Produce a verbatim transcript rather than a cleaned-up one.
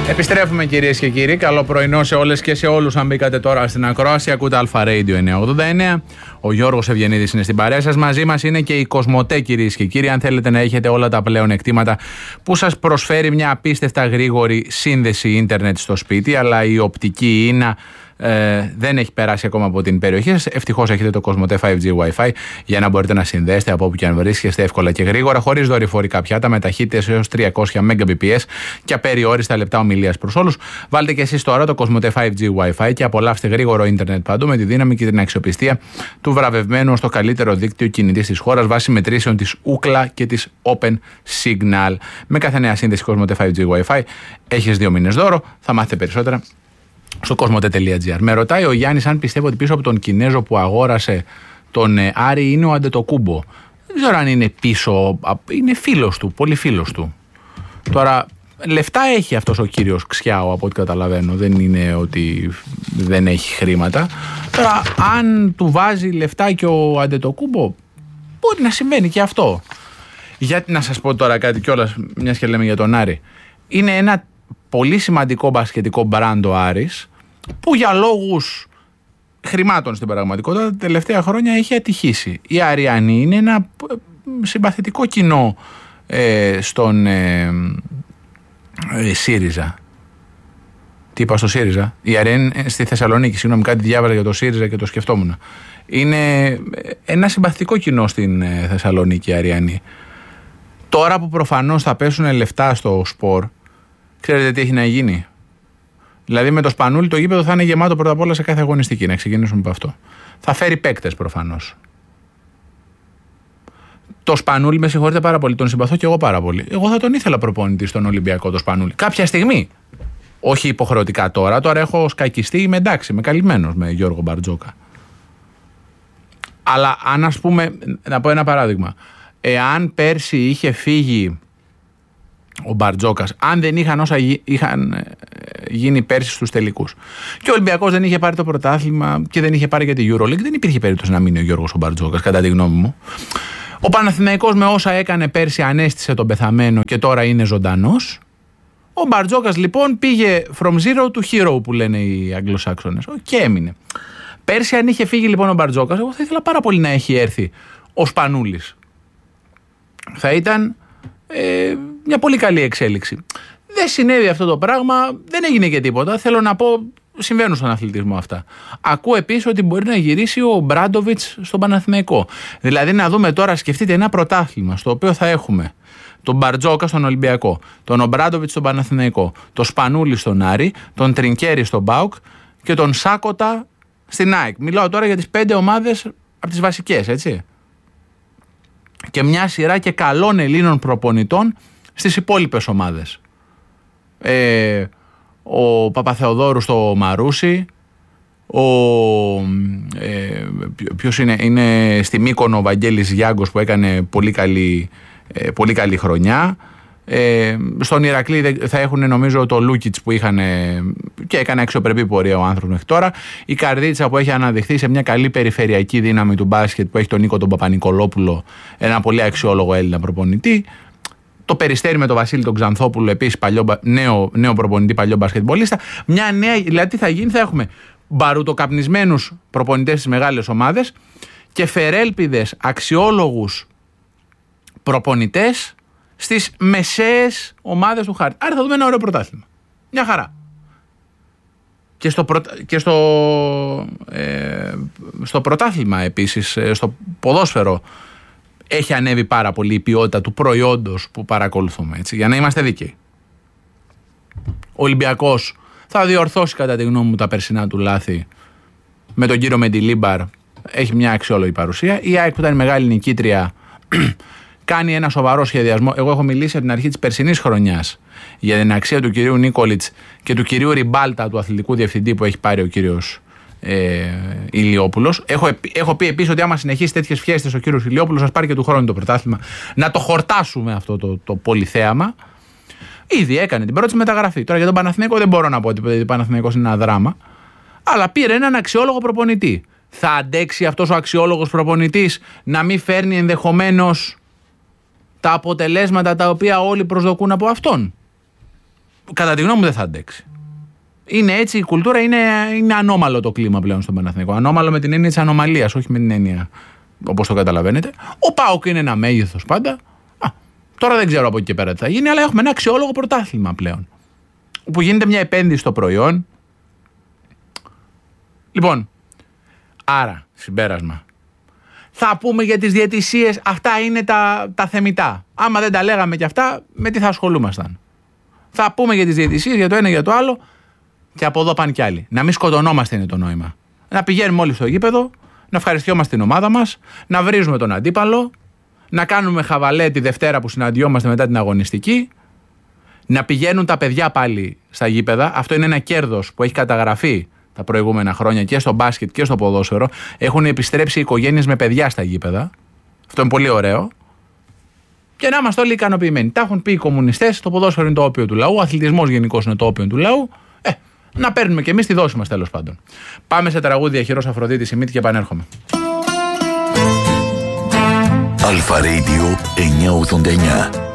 Επιστρέφουμε κυρίες και κύριοι. Καλό πρωινό σε όλες και σε όλους. Αν μπήκατε τώρα στην ακρόαση, ακούτε Αλφα Radio εννιακόσια ογδόντα εννέα. Ο Γιώργος Ευγενίδης είναι στην παρέα σας. Μαζί μας είναι και η Κοσμοτέ, κυρίες και κύριοι. Αν θέλετε να έχετε όλα τα πλέον εκτήματα που σας προσφέρει μια απίστευτα γρήγορη σύνδεση ίντερνετ στο σπίτι, αλλά η οπτική ίνα Ε, δεν έχει περάσει ακόμα από την περιοχή σας. Ευτυχώς έχετε το Κοσμοτέ φάιβ τζι Wi-Fi για να μπορείτε να συνδέσετε από όπου και αν βρίσκεστε εύκολα και γρήγορα, χωρίς δορυφορικά πιάτα, με ταχύτητες έως τριακόσια Mbps και απεριόριστα λεπτά ομιλίας προς όλους. Βάλτε και εσείς τώρα το Κοσμοτέ φάιβ τζι Wi-Fi και απολαύστε γρήγορο ίντερνετ παντού με τη δύναμη και την αξιοπιστία του βραβευμένου στο καλύτερο δίκτυο κινητής της χώρας βάσει μετρήσεων της Ookla και της Open Signal. Με κάθε νέα σύνδεση Κοσμοτέ φάιβ τζι Wi-Fi έχεις δύο μήνες δώρο. Θα μάθετε περισσότερα στο κοσμοτέ τελεία τζι άρ. Με ρωτάει ο Γιάννης αν πιστεύω ότι πίσω από τον Κινέζο που αγόρασε τον ε, Άρη είναι ο Αντετοκούμπο. Δεν ξέρω αν είναι πίσω, είναι φίλος του, πολύ φίλος του. Τώρα, λεφτά έχει αυτός ο κύριος Ξιάο από ό,τι καταλαβαίνω, δεν είναι ότι δεν έχει χρήματα. Τώρα, αν του βάζει λεφτά και ο Αντετοκούμπο, μπορεί να συμβαίνει και αυτό. Γιατί να σας πω τώρα κάτι κιόλας, μιας και λέμε για τον Άρη. Είναι ένα πολύ σημαντικό μπασκετικό μπράντ ο Άρης, που για λόγους χρημάτων στην πραγματικότητα τα τελευταία χρόνια έχει ατυχήσει. Οι Αριανοί είναι ένα συμπαθητικό κοινό ε, στον ε, ε, ΣΥΡΙΖΑ. Τι είπα στο ΣΥΡΙΖΑ? Οι Αριανοί στη Θεσσαλονίκη, συγγνώμη, κάτι διάβαζα για το ΣΥΡΙΖΑ και το σκεφτόμουν. Είναι ένα συμπαθητικό κοινό στην ε, Θεσσαλονίκη οι Αριανοί. Τώρα που προφανώς θα πέσουν λεφτά στο σπορ, ξέρετε τι έχει να γίνει? Δηλαδή με το Σπανούλι το γήπεδο θα είναι γεμάτο πρώτα απ' όλα σε κάθε αγωνιστική. Να ξεκινήσουμε από αυτό. Θα φέρει παίκτες προφανώς. Το Σπανούλι, με συγχωρείτε πάρα πολύ, τον συμπαθώ και εγώ πάρα πολύ. Εγώ θα τον ήθελα προπονητή στον Ολυμπιακό το Σπανούλι. Κάποια στιγμή. Όχι υποχρεωτικά τώρα. Τώρα έχω σκακιστεί, είμαι εντάξει, είμαι καλυμμένος με Γιώργο Μπαρτζόκα. Αλλά αν, ας πούμε, να πω ένα παράδειγμα. Εάν πέρσι είχε φύγει ο Μπαρτζόκας, αν δεν είχαν όσα είχαν γίνει πέρσι στους τελικούς και ο Ολυμπιακός δεν είχε πάρει το πρωτάθλημα και δεν είχε πάρει και τη EuroLeague, δεν υπήρχε περίπτωση να μείνει ο Γιώργος ο Μπαρτζόκας, κατά τη γνώμη μου. Ο Παναθηναϊκός με όσα έκανε πέρσι ανέστησε τον πεθαμένο και τώρα είναι ζωντανός. Ο Μπαρτζόκας λοιπόν πήγε from zero to hero που λένε οι Αγγλοσάξονες και έμεινε. Πέρσι αν είχε φύγει λοιπόν ο Μπαρτζόκας, εγώ θα ήθελα πάρα πολύ να έχει έρθει ο Σπανούλης. Θα ήταν ε, μια πολύ καλή εξέλιξη. Δεν συνέβη αυτό το πράγμα, δεν έγινε και τίποτα. Θέλω να πω, συμβαίνουν στον αθλητισμό αυτά. Ακούω επίσης ότι μπορεί να γυρίσει ο Μπράντοβιτς στον Παναθηναϊκό. Δηλαδή να δούμε τώρα, σκεφτείτε ένα πρωτάθλημα στο οποίο θα έχουμε τον Μπαρτζόκα στον Ολυμπιακό, τον Ομπράντοβιτς στον Παναθηναϊκό, τον Σπανούλη στον Άρη, τον Τρινκέρι στον ΠΑΟΚ και τον Σάκοτα στην ΑΕΚ. Μιλάω τώρα για τις πέντε ομάδες από τις βασικές, έτσι. Και μια σειρά και καλών Ελλήνων προπονητών στις υπόλοιπες ομάδες. Ε, ο Παπαθεοδόρου στο Μαρούσι, ο, ε, ποιος είναι, είναι στη Μύκονο ο Βαγγέλης Γιάγκος που έκανε πολύ καλή, ε, πολύ καλή χρονιά. Ε, στον Ηρακλή θα έχουν νομίζω το Λούκιτς που είχαν και έκανε αξιοπρεπή πορεία ο άνθρωπος μέχρι τώρα. Η Καρδίτσα που έχει αναδειχθεί σε μια καλή περιφερειακή δύναμη του μπάσκετ που έχει τον Νίκο τον Παπα-Νικολόπουλο, ένα πολύ αξιόλογο Έλληνα προπονητή. Το Περιστέρι με τον Βασίλη τον Ξανθόπουλο, επίσης παλιό, νέο, νέο προπονητή, παλιό μπασκετμπολίστα. Μια νέα, δηλαδή τι θα γίνει, θα έχουμε μπαρουτοκαπνισμένους προπονητές στις μεγάλες ομάδες και φερέλπιδες αξιόλογους προπονητές στις μεσαίες ομάδες του χάρτη. Άρα θα δούμε ένα ωραίο πρωτάθλημα. Μια χαρά. Και στο, πρω... και στο, ε, στο πρωτάθλημα επίσης, στο ποδόσφαιρο, έχει ανέβει πάρα πολύ η ποιότητα του προϊόντος που παρακολουθούμε, έτσι, για να είμαστε δίκαιοι. Ο Ολυμπιακός θα διορθώσει κατά τη γνώμη μου τα περσινά του λάθη με τον κύριο Μεντιλίμπαρ. Έχει μια αξιόλογη παρουσία. Η ΑΕΚ που ήταν μεγάλη νικήτρια κάνει ένα σοβαρό σχεδιασμό. Εγώ έχω μιλήσει από την αρχή της περσινής χρονιάς για την αξία του κυρίου Νίκολιτς και του κυρίου Ριμπάλτα, του αθλητικού διευθυντή που έχει πάρει ο κύριος ε, Ηλιόπουλος. Έχω, έχω πει επίσης ότι άμα συνεχίσει τέτοιες φιέστες ο κύριος Ηλιόπουλος, ας πάρει και του χρόνου το πρωτάθλημα, να το χορτάσουμε αυτό το, το πολυθέαμα. Ήδη έκανε την πρώτη μεταγραφή. Τώρα για τον Παναθηναϊκό δεν μπορώ να πω ότι ο Παναθηναϊκός είναι ένα δράμα, αλλά πήρε έναν αξιόλογο προπονητή. Θα αντέξει αυτός ο αξιόλογος προπονητής να μην φέρνει ενδεχομένως τα αποτελέσματα τα οποία όλοι προσδοκούν από αυτόν? κατά τη γνώμη μου δεν θα αντέξει. Είναι έτσι, η κουλτούρα είναι, είναι ανώμαλο το κλίμα πλέον στον Παναθηναϊκό. Ανώμαλο με την έννοια της ανομαλίας, όχι με την έννοια όπως το καταλαβαίνετε. Ο ΠΑΟΚ είναι ένα μέγεθος πάντα. Α, τώρα δεν ξέρω από εκεί και πέρα τι θα γίνει, αλλά έχουμε ένα αξιόλογο πρωτάθλημα πλέον. Όπου γίνεται μια επένδυση στο προϊόν. Λοιπόν, άρα, συμπέρασμα. Θα πούμε για τις διαιτησίες, αυτά είναι τα, τα θεμιτά. Άμα δεν τα λέγαμε και αυτά, με τι θα ασχολούμασταν. Θα πούμε για τις διαιτησίες, για το ένα για το άλλο, και από εδώ πάνε κι άλλοι. Να μην σκοτωνόμαστε είναι το νόημα. Να πηγαίνουμε όλοι στο γήπεδο, να ευχαριστιόμαστε την ομάδα μας, να βρίζουμε τον αντίπαλο, να κάνουμε χαβαλέ τη Δευτέρα που συναντιόμαστε μετά την αγωνιστική, να πηγαίνουν τα παιδιά πάλι στα γήπεδα. Αυτό είναι ένα κέρδος που έχει καταγραφεί τα προηγούμενα χρόνια και στο μπάσκετ και στο ποδόσφαιρο. Έχουν επιστρέψει οι οικογένειες με παιδιά στα γήπεδα. Αυτό είναι πολύ ωραίο. Και να είμαστε όλοι ικανοποιημένοι. Τα έχουν πει οι κομμουνιστές, το ποδόσφαιρο είναι το όπιο του λαού, ο αθλητισμός γενικώς είναι το όπιο του λαού. Ε, να παίρνουμε κι εμείς τη δόση μας τέλος πάντων. Πάμε σε τραγούδια Χειρός Αφροδίτης Σιμίτη και επανέρχομαι. Αλφα Radio εννιακόσια ογδόντα εννιά.